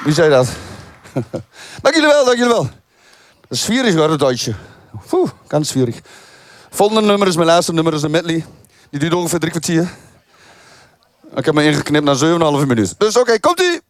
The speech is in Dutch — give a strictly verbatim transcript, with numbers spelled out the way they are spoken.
Wie zei dat? Dank jullie wel, dank jullie wel. Dat is schwierig hoor, het Duitsje. Oeh, ganz schwierig. Volgende nummer is mijn laatste nummer, is een medley. Die duurt ongeveer drie kwartier. Ik heb me ingeknipt naar zeven komma vijf minuten. Dus oké, okay, komt-ie!